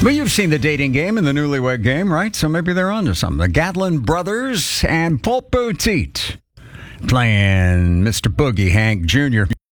Well, you've seen the dating game and the newlywed game, right? So maybe they're onto something. The Gatlin brothers and Paul Boutit playing Mr. Boogie Hank Jr.